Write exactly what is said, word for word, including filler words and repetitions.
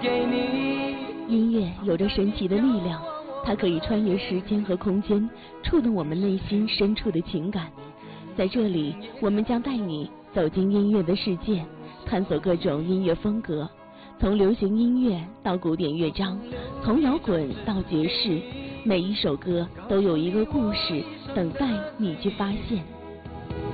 给你。 音乐有着神奇的力量，它可以穿越时间和空间，触动我们内心深处的情感。在这里，我们将带你走进音乐的世界，探索各种音乐风格，从流行音乐到古典乐章，从摇滚到爵士，每一首歌都有一个故事等待你去发现。